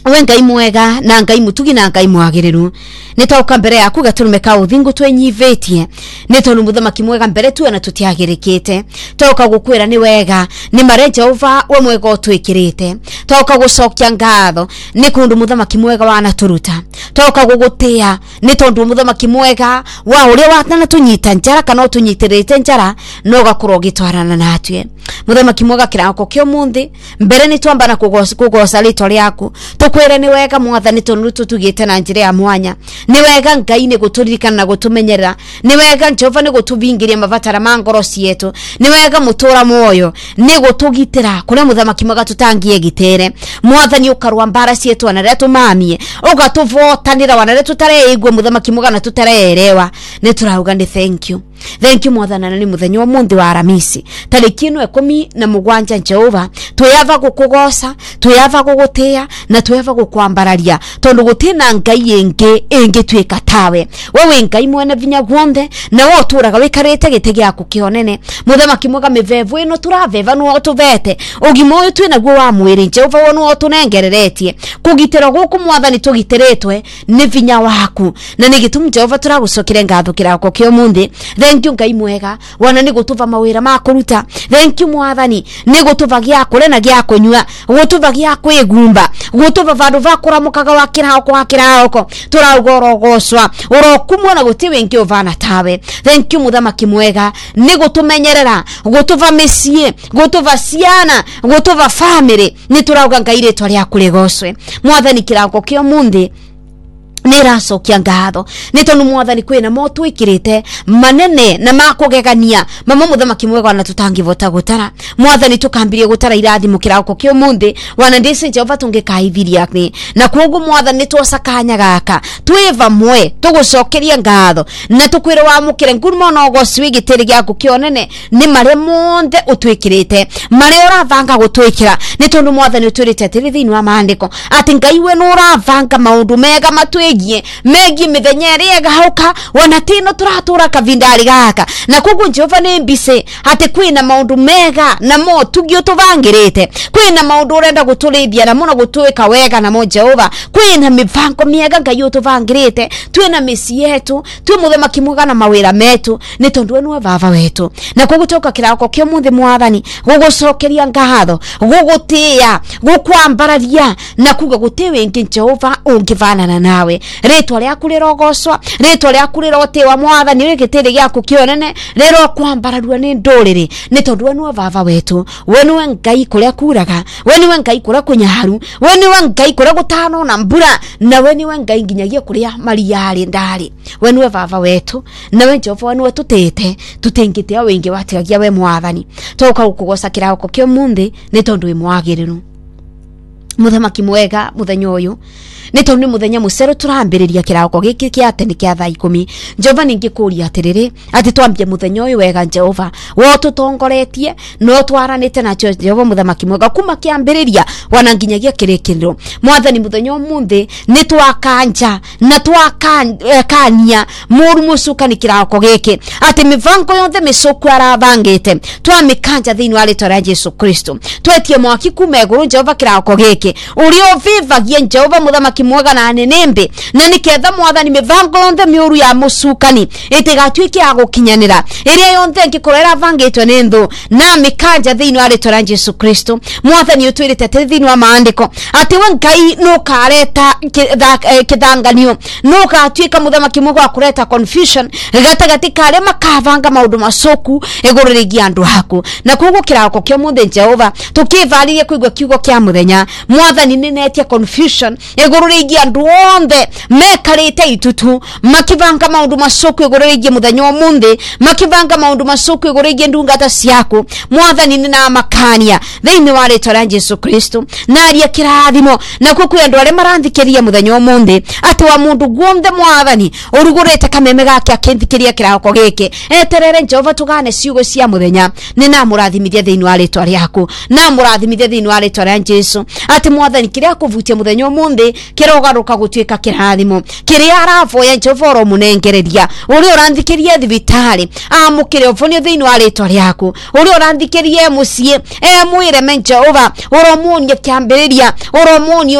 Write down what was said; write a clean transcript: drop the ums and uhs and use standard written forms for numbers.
we Ngai mwega na Ngai mutugi na Ngai mwagiriru nitoka mbere yaku gaturume ka uthingu twenyivetie nitondu muthamaki mwega mbere tu na tutiagirikite toka gukwira ni wega ni mare Jehova we mwega utwikirite toka gucokia ngatho ni kundu muthamaki mwega wana turuta toka gugutia ni tondu muthamaki mwega wa uria watana tunyita njara kana tunyitirite njara no gakorwo gitwarana natwe muthamaki mwega kirako kyo mundi mbere ni twamba na kugosa rito riaku tukwire ni wega mwathani tondu tutugite na njira ya mwanya ni wega Ngai ni guturirikana na gutumenyera ni wega Jehova ni gutubingiria mavatara ma ngoro cietu ni wega mutura moyo ni gutugitira kuria muthamaki mwega tutangie gitere mwathani ukarwa mbara cietu anaria tumamie ugatuvotanira wanaria tutareigwe muthamaki mwega na tutareerewa ni turauga ni thank you mwathana na ni muthenya wa mundi wa Aramisi tariki 17 Jehova tuyava gukugosa tuyava gugutia na tuyava gukwambararia tondu gutina Ngai ingi twika tawe wewe Ngai mwene vinya guonde na wo turaga wikarite gite giaku kionene muthamaki mwega mivevu ino turaveva no tuvete ugimo uyu twina guo wa mwiri Jehova wono tunengereretie kugitira guku mwathani tugitiretwe ni vinya waku na ni gitumu Jehova turagucokire ngatho kirako kio mundi thank you Ngai mwega wana ni gutuva mawira ma kuruta thank you mwathani ni gutuva gia kure na gia kunywa gutuva gia kwigumba gutuva vandu vakuramukaga wakirako turagorogoswa urokumwa na gutiwe ngio vana tawe thank you muthamaki mwega ni gutumenyerera gutuva misie gutuva ciana gutuva family ni turauga Ngai ritwa ria kuregoswe mwathani kirako kio mundi niracokia ngatho ni tondu mwathani kwina motu ikirite manene na makugegania mama muthamaki mwega na tutangivota gutara mwathani tukambirie gutara irathimo kirako kio mundi wana ndise Jehova tungikaithiria ni na kuogu mwathani twosakanya gaka twiva mwe tugucokeria ngatho na tukwira wa mukire nguruma no goswi gitiri giaku kionene ni mare monde utwikirite mare uravanga gutwikira ni tondu mwathani utwirite atiri thiini wa maandiko ati Ngai we no uravanga maundu mega megi mithenya ria gahauka wana tino turatura kavindari gaka na kugu Jehova ni mbise ati kwina maundu mega na mo tugio tuvangirite kwina maundu urenda gutulithia na muno gutwika wega na mo Jehova kwina mivango miega Ngai utuvangirite twina misi yetu twi muthamaki mwega na mawira metu ni tondu we baba wetu na kugu toka kirako kio muthi mwathani gugucokeria ngatho gugutia gukwambararia na kuga gutiwe ngi Jehova ungivanana nawe ritwa ria kurirogoswa ritwa ria kurirotewa mwathani rikitiri giaku kionene rero kwambararua ni nduriri ni tondu we no baba wetu we no Ngai kuria kuraga we no Ngai kuria kunyaharu we no Ngai kuria gutano na mbura na we no Ngai nginyagia kuria mariari ndari we no baba wetu na we Jehova we no tutete tutengite a wingi watigagia we mwathani toka ukugosa kirako kio mundi ni tondu we mwagiriru muthamaki mwega muthenya uyu ni tondu muthenya mucero turambiriria kirako giki kia tene kia thaa 10 Jehova ningikuria atiriri ati twambie muthenya uyu wega Jehova wo tutongoretie no twaranite na Jehova muthamaki mwega kuma kiambiriria wana nginyagia kirikiriro mwathani muthenya umuthi ni twakanja na twakania muru mucuka ni kirako giki ati mivango yonthe micuku aravangite twamikanja thiini wa ritwa ria Jesu Kristo twetie mwaki kuma iguru Jehova kirako giki urio vivagie Jehova muthamaki mwega na nenembe na niketha mwathani mivango yonthe miuru ya mucukani itigatuike ya gukinyanira iria yonthe ngikorera vangitwe ni nthu na mikanja thiini wa ritwa ria Jesu Kristo mwathani utwirite thiini wa maandiko ati we Ngai no kareta kithanganio no gatuika muthamaki mwega kureta confusion gatagati kare makavanga maundu macoku iguru rigi andu haku na kugu kirako kio muthi Jehova tukivaririe kuigwa kiugo kia muthenya mwathani ninetie confusion iguru rigi andu onthe mekarite itutu makivanga maundu macoku iguru rigi muthenya wa muthi makivanga maundu macoku iguru rigi ndungata ciaku mwathani nina makania thiini wa ritwa ria Jesu Kristo naria kirathimo na kuku andu aria maranthikiria muthenya wa muthi ati wa mundu guothe mwathani urugurite kameme gake akinthikiria kirako giki eterere Jehova tugane ciugo cia muthenya nina murathimithia thiini wa ritwa riaku na murathimithia thiini wa ritwa ria Jesu ati mwathani kiria kuvutia muthenya wa muthi kirogaruka gutuika kirathimo kiria aravoya Jehova ro munengereria uri uranthikiria thibitari amukire ovonio thiini wa ritwa riaku uri uranthikiria mucie mwire Jehova uro munie kiambiriria uro munie